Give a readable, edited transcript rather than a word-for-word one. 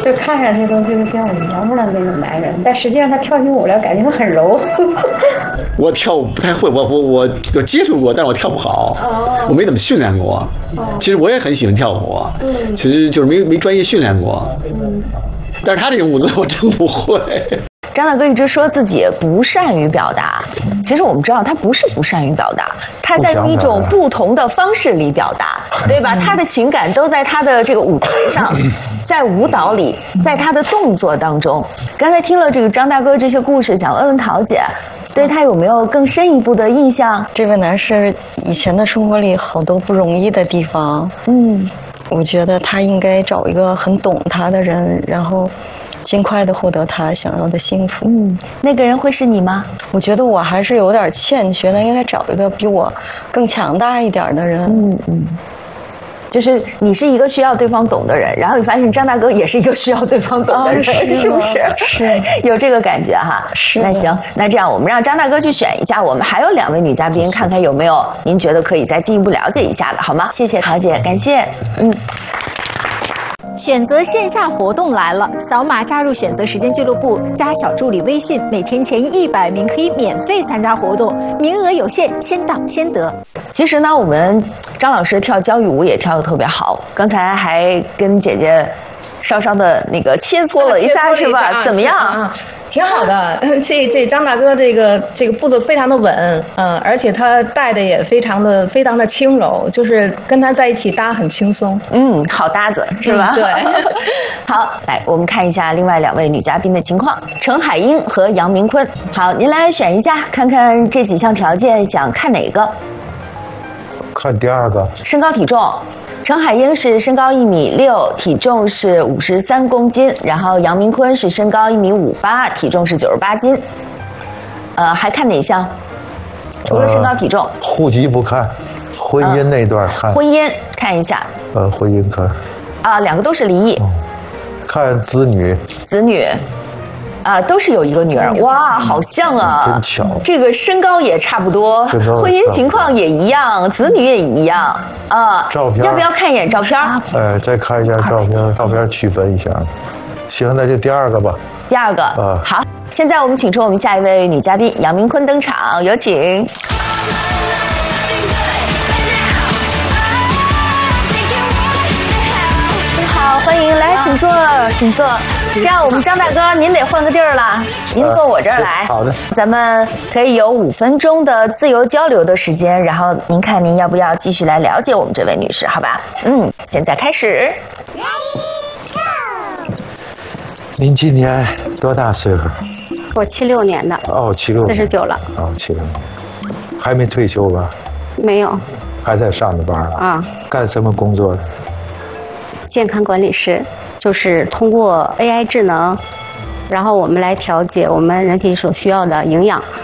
就看上去都就是跟我娘们的那种男人，但实际上他跳起舞来感觉他很柔。 我跳舞不太会，我接触过，但是我跳不好，我没怎么训练过。其实我也很喜欢跳舞，其实就是没专业训练过。但是他这种舞姿我真不会。 张大哥一直说自己不善于表达，其实我们知道他不是不善于表达，他在用一种不同的方式里表达，对吧？他的情感都在他的这个舞台上，在舞蹈里，在他的动作当中。刚才听了这个张大哥这些故事，想问问陶姐，对他有没有更深一步的印象？ 这位男士以前的生活里好多不容易的地方，我觉得他应该找一个很懂他的人，然后尽快的获得他想要的幸福。 那个人会是你吗？ 我觉得我还是有点欠缺的，应该找一个比我更强大一点的人。 就是你是一个需要对方懂的人，然后你发现张大哥也是一个需要对方懂的人，是不是？有这个感觉哈。那行，那这样我们让张大哥去选一下，我们还有2位女嘉宾，看看有没有您觉得可以再进一步了解一下的，好吗？谢谢陶姐，感谢。 选择线下活动来了，扫码加入选择时间俱乐部，加小助理微信，每天前100名可以免费参加活动，名额有限，先到先得。 其实呢，我们张老师跳交谊舞也跳得特别好，刚才还跟姐姐稍稍的那个切磋了一下，是吧？怎么样？ 挺好的，这张大哥这个步子非常的稳，而且他带的也非常的轻柔，就是跟他在一起搭很轻松， 好搭子是吧？ 对。 好，来我们看一下另外2位女嘉宾的情况，陈海英和杨明坤。好，您来选一下，看看这几项条件想看哪个？ 看第2个。 身高体重。陈海英是身高1.6米，体重是53公斤，然后杨明坤是身高1.58米，体重是98斤。还看哪项？除了身高体重。 户籍不看，婚姻那段看。 婚姻看一下。 婚姻看。 2个都是离异。 看子女。 子女。都是有一个女儿，哇，好像啊！ 真巧， 这个身高也差不多，婚姻情况也一样，子女也一样照片要不要看一眼照片？ 再看一下照片区分一下。行，那就第2个吧。 第2个好，现在我们请出我们下一位女嘉宾杨明坤登场，有请。好，欢迎，来，请坐，请坐。这样，我们张大哥，您得换个地儿了，您坐我这儿来。 好的。咱们可以有5分钟的自由交流的时间，然后您看您要不要继续来了解我们这位女士，好吧？现在开始。 您今年多大岁数？ 我76年的。 76年。 49了。 76年。还没退休吧？ 没有。 还在上着班啊？干什么工作的？ 健康管理师，就是通过 AI 智能，然后我们来调节我们人体所需要的营养，